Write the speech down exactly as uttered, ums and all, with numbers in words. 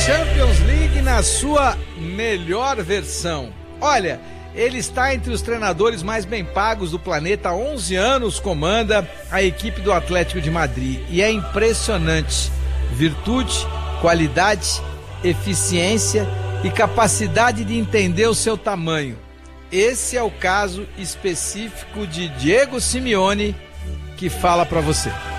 Champions League na sua melhor versão. Olha, ele está entre os treinadores mais bem pagos do planeta. Há onze anos comanda a equipe do Atlético de Madrid. E é impressionante. Virtude, qualidade, eficiência e capacidade de entender o seu tamanho. Esse é o caso específico de Diego Simeone que fala para você.